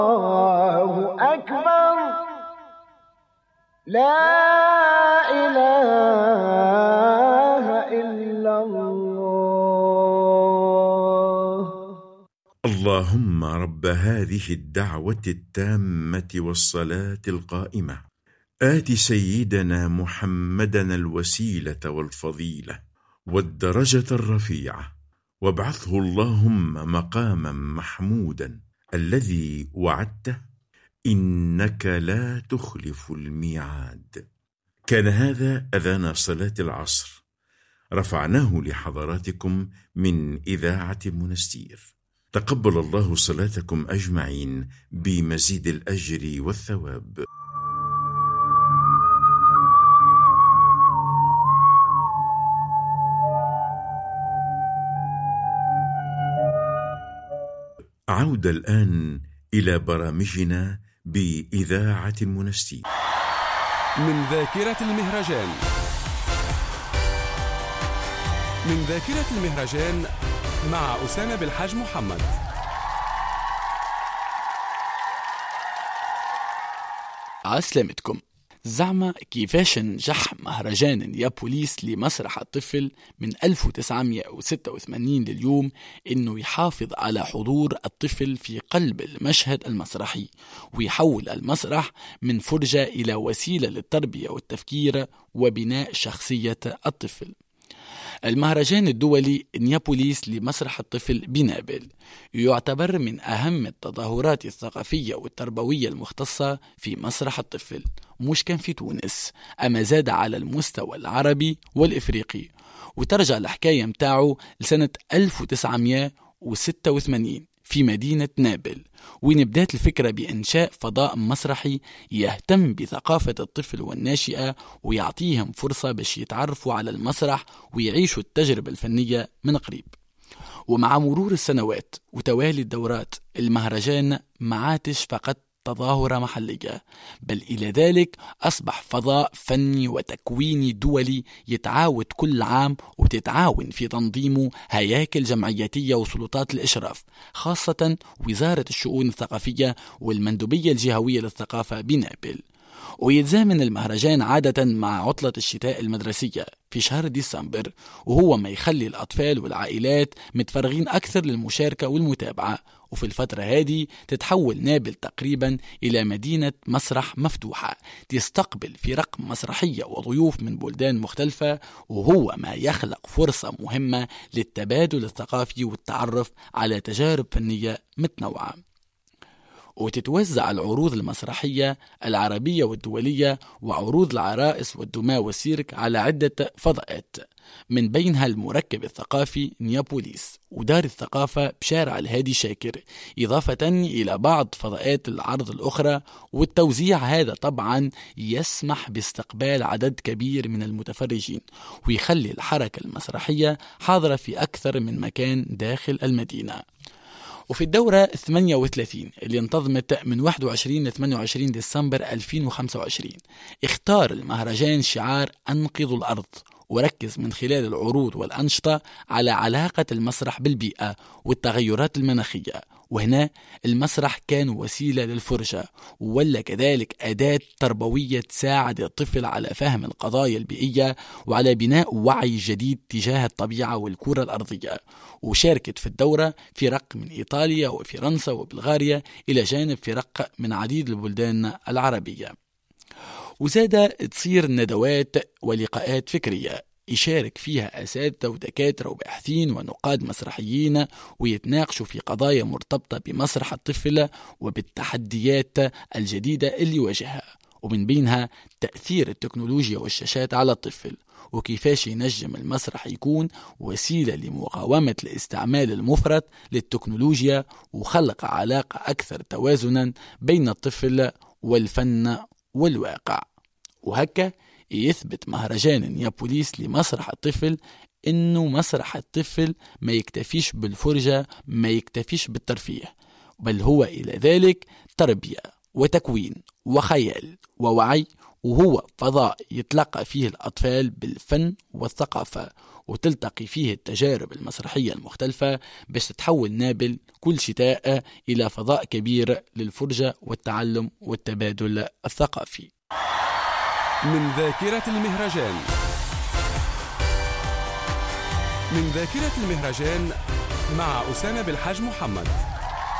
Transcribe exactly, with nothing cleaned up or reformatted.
الله أكبر لا إله إلا الله. اللهم رب هذه الدعوة التامة والصلاة القائمة آت سيدنا محمدًا الوسيلة والفضيلة والدرجة الرفيعة وابعثه اللهم مقامًا محمودًا الذي وعدته إنك لا تخلف الميعاد. كان هذا أذان صلاة العصر، رفعناه لحضراتكم من إذاعة المنستير. تقبل الله صلاتكم أجمعين بمزيد الأجر والثواب. عودة الآن إلى برامجنا بإذاعة المنستير. من ذاكرة المهرجان من ذاكرة المهرجان مع أسامة بالحاج محمد. عسلامتكم. زعما كيفاش نجح مهرجان نيابوليس لمسرح الطفل من ألف وتسعمائة وستة وثمانين لليوم إنه يحافظ على حضور الطفل في قلب المشهد المسرحي، ويحول المسرح من فرجة إلى وسيلة للتربية والتفكير وبناء شخصية الطفل. المهرجان الدولي نيابوليس لمسرح الطفل بنابل يعتبر من أهم التظاهرات الثقافية والتربوية المختصة في مسرح الطفل، مش كان في تونس أما زاد على المستوى العربي والإفريقي، وترجع الحكاية متاعه لسنة ألف وتسعمائة وستة وثمانين في مدينة نابل، وين بدأت الفكرة بإنشاء فضاء مسرحي يهتم بثقافة الطفل والناشئة ويعطيهم فرصة باش يتعرفوا على المسرح ويعيشوا التجربة الفنية من قريب. ومع مرور السنوات وتوالي الدورات، المهرجان ما عادش فقط تظاهرة محلية، بل إلى ذلك أصبح فضاء فني وتكويني دولي يتعاود كل عام، وتتعاون في تنظيمه هياكل جمعياتية وسلطات الإشراف، خاصة وزارة الشؤون الثقافية والمندوبية الجهوية للثقافة بنابل. ويتزامن المهرجان عادة مع عطلة الشتاء المدرسية في شهر ديسمبر، وهو ما يخلي الأطفال والعائلات متفرغين أكثر للمشاركة والمتابعة. وفي الفترة هذه تتحول نابل تقريبا إلى مدينة مسرح مفتوحة تستقبل فرق مسرحية وضيوف من بلدان مختلفة، وهو ما يخلق فرصة مهمة للتبادل الثقافي والتعرف على تجارب فنية متنوعة. وتتوزع العروض المسرحية العربية والدولية وعروض العرائس والدماء والسيرك على عدة فضاءات، من بينها المركب الثقافي نيابوليس ودار الثقافة بشارع الهادي شاكر، إضافة إلى بعض فضاءات العرض الأخرى. والتوزيع هذا طبعا يسمح باستقبال عدد كبير من المتفرجين، ويخلي الحركة المسرحية حاضرة في أكثر من مكان داخل المدينة. وفي الدورة ثمانية وثلاثين اللي انتظمت من واحد وعشرين ل ثمانية وعشرين ديسمبر ألفين وخمسة وعشرين، اختار المهرجان شعار أنقذوا الأرض، وركز من خلال العروض والأنشطة على علاقة المسرح بالبيئة والتغيرات المناخية. وهنا المسرح كان وسيلة للفرجة، ولا كذلك أداة تربوية تساعد الطفل على فهم القضايا البيئية وعلى بناء وعي جديد تجاه الطبيعة والكرة الأرضية. وشاركت في الدورة فرق من إيطاليا وفرنسا وبلغاريا إلى جانب فرق من عديد البلدان العربية. وزاد تصير ندوات ولقاءات فكرية يشارك فيها أساتذة ودكاترة وباحثين ونقاد مسرحيين، ويتناقشوا في قضايا مرتبطة بمسرح الطفل وبالتحديات الجديدة اللي واجهها، ومن بينها تأثير التكنولوجيا والشاشات على الطفل، وكيفاش ينجم المسرح يكون وسيلة لمقاومة الاستعمال المفرط للتكنولوجيا وخلق علاقة أكثر توازنا بين الطفل والفن والواقع. وهكا يثبت مهرجان نيابوليس لمسرح الطفل إنه مسرح الطفل ما يكتفيش بالفرجة، ما يكتفيش بالترفيه، بل هو إلى ذلك تربية وتكوين وخيال ووعي، وهو فضاء يتلقى فيه الأطفال بالفن والثقافة، وتلتقي فيه التجارب المسرحية المختلفة باش تتحول نابل كل شتاء إلى فضاء كبير للفرجة والتعلم والتبادل الثقافي. من ذاكرة المهرجان. من ذاكرة المهرجان مع أسامة بالحاج محمد.